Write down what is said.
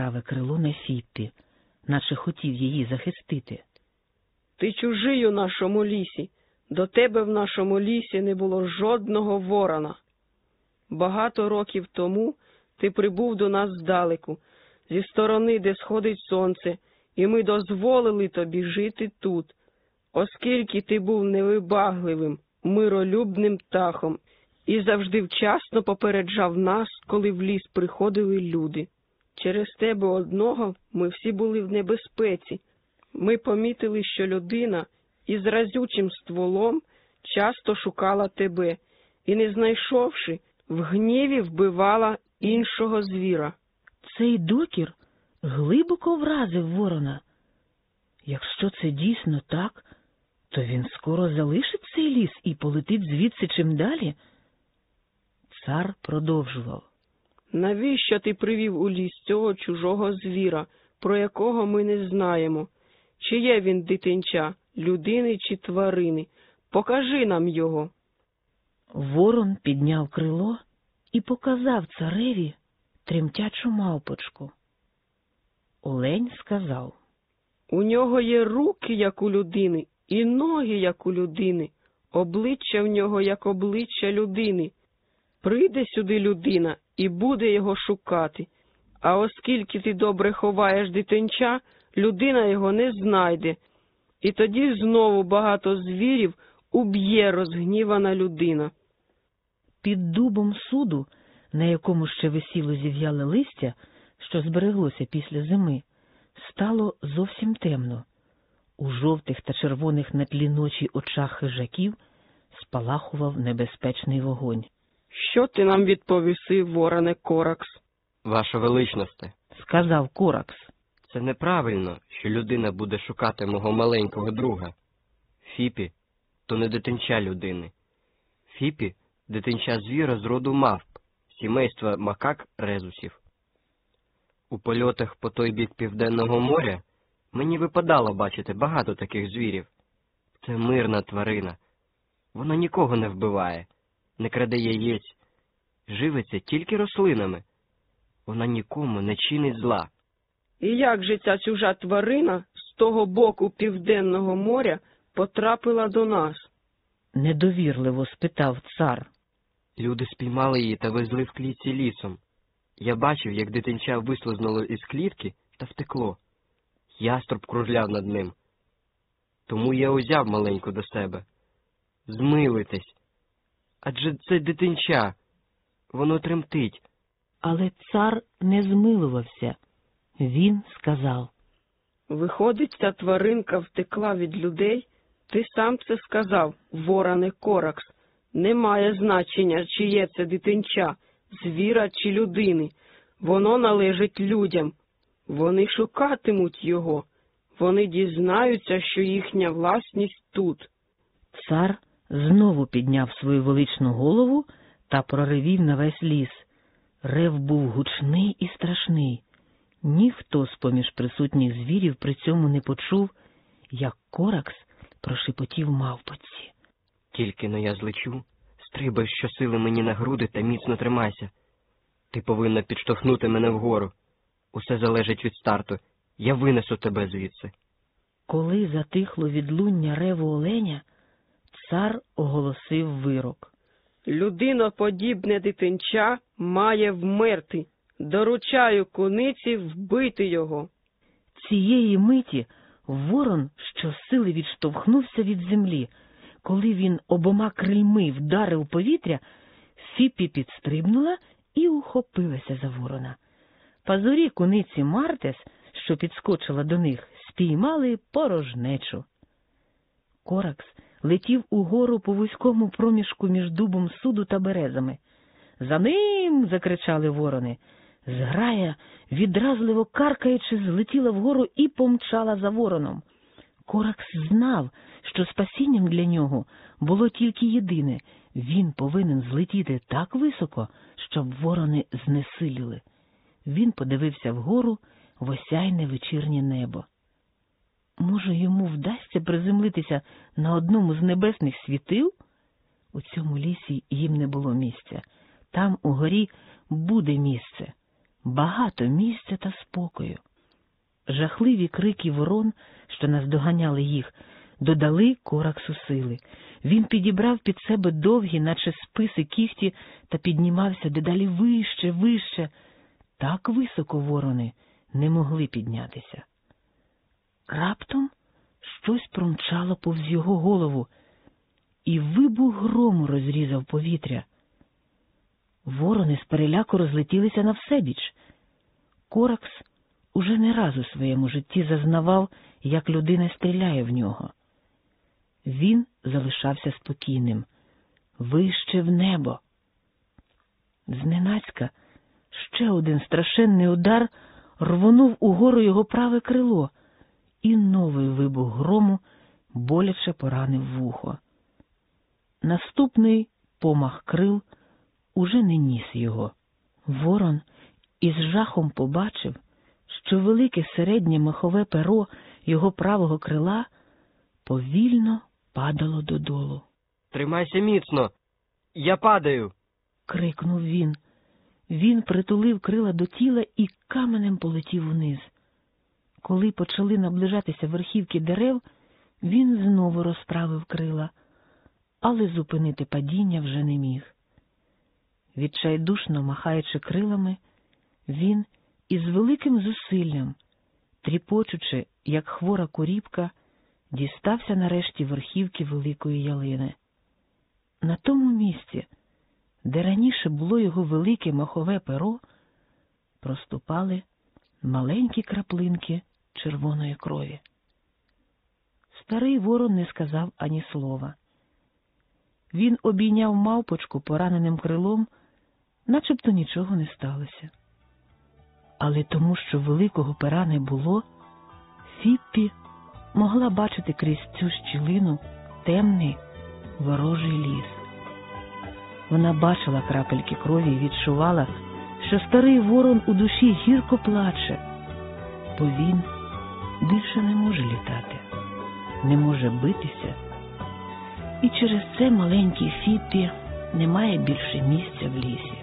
праве крило на Фіппі, наче хотів її захистити. «Ти чужий у нашому лісі. До тебе в нашому лісі не було жодного ворона. Багато років тому ти прибув до нас здалеку, зі сторони, де сходить сонце, і ми дозволили тобі жити тут, оскільки ти був невибагливим, миролюбним птахом і завжди вчасно попереджав нас, коли в ліс приходили люди. Через тебе одного ми всі були в небезпеці. Ми помітили, що людина із разючим стволом часто шукала тебе і, не знайшовши, в гніві вбивала іншого звіра». Цей докір глибоко вразив ворона. Якщо це дійсно так, то він скоро залишить цей ліс і полетить звідси чим далі. Цар продовжував. «Навіщо ти привів у ліс цього чужого звіра, про якого ми не знаємо? Чи є він дитинча, людини чи тварини? Покажи нам його». Ворон підняв крило і показав цареві тремтячу мавпочку. Олень сказав. «У нього є руки, як у людини, і ноги, як у людини, обличчя в нього, як обличчя людини. Прийде сюди людина і буде його шукати, а оскільки ти добре ховаєш дитинча, людина його не знайде, і тоді знову багато звірів уб'є розгнівана людина». Під дубом суду, на якому ще висіло зів'яле листя, що збереглося після зими, стало зовсім темно. У жовтих та червоних на тлі ночі очах хижаків спалахував небезпечний вогонь. «Що ти нам відповіси, вороне Коракс?» «Ваша величносте», — сказав Коракс. «це неправильно, що людина буде шукати мого маленького друга. Фіпі – то не дитинча людини. Фіпі – дитинча звіра з роду мавп, сімейства макак-резусів. У польотах по той бік Південного моря мені випадало бачити багато таких звірів. Це мирна тварина. Вона нікого не вбиває, не краде яєць, живиться тільки рослинами. Вона нікому не чинить зла». «І як же ця чужа тварина з того боку Південного моря потрапила до нас?» — недовірливо спитав цар. «Люди спіймали її та везли в клітці лісом. Я бачив, як дитинча вислизнуло із клітки та втекло. Яструб кружляв над ним. Тому я узяв маленьку до себе. Змилуйтесь. Адже це дитинча. Воно тремтить». Але цар не змилувався. Він сказав. «Виходить, ця тваринка втекла від людей? Ти сам це сказав, вороне Коракс. Немає значення, чи є це дитинча, звіра чи людини. Воно належить людям. Вони шукатимуть його. Вони дізнаються, що їхня власність тут». Цар знову підняв свою величну голову та проривів на весь ліс. Рев був гучний і страшний. Ніхто з-поміж присутніх звірів при цьому не почув, як Коракс прошепотів мавпочці. «Тільки-но я злечу, стрибай щосили мені на груди та міцно тримайся. Ти повинна підштовхнути мене вгору. Усе залежить від старту. Я винесу тебе звідси». Коли затихло відлуння реву оленя, цар оголосив вирок. «Людиноподібне дитинча має вмерти. Доручаю куниці вбити його». Цієї миті ворон щосили відштовхнувся від землі. Коли він обома крильми вдарив повітря, Фіппі підстрибнула і ухопилася за ворона. Пазурі куниці Мартес, що підскочила до них, спіймали порожнечу. Коракс летів угору по вузькому проміжку між дубом суду та березами. «За ним!» – закричали ворони. Зграя, відразливо каркаючи, злетіла вгору і помчала за вороном. Коракс знав, що спасінням для нього було тільки єдине – він повинен злетіти так високо, щоб ворони знесиліли. Він подивився вгору в осяйне вечірнє небо. Може, йому вдасться приземлитися на одному з небесних світил? У цьому лісі їм не було місця. Там, угорі, буде місце. багато місця та спокою. Жахливі крики ворон, що наздоганяли їх, додали Кораксу сили. Він підібрав під себе довгі, наче списи, кігті та піднімався дедалі вище, вище. Так високо ворони не могли піднятися. Раптом щось промчало повз його голову, і вибух грому розрізав повітря. Ворони з переляку розлетілися навсебіч. Коракс уже не раз у своєму житті зазнавав, як людина стріляє в нього. Він залишався спокійним. Вище в небо. Зненацька ще один страшенний удар рвонув угору його праве крило, і новий вибух грому боляче поранив вухо. Наступний помах крил уже не ніс його. Ворон із жахом побачив, що велике середнє махове перо його правого крила повільно падало додолу. Тримайся міцно! Я падаю! Крикнув він. Він притулив крила до тіла і каменем полетів вниз. Коли почали наближатися верхівки дерев, він знову розправив крила, але зупинити падіння вже не міг. Відчайдушно махаючи крилами, він із великим зусиллям, тріпочучи, як хвора куріпка, дістався нарешті верхівки великої ялини. На тому місці, де раніше було його велике махове перо, проступали маленькі краплинки червоної крові. Старий ворон не сказав ані слова. Він обійняв мавпочку пораненим крилом, начебто нічого не сталося. Але тому, що великого пера не було, Фіппі могла бачити крізь цю щілину темний ворожий ліс. Вона бачила крапельки крові і відчувала, що старий ворон у душі гірко плаче, бо він більше не може літати, не може битися, і через це маленький Фіппі не має більше місця в лісі.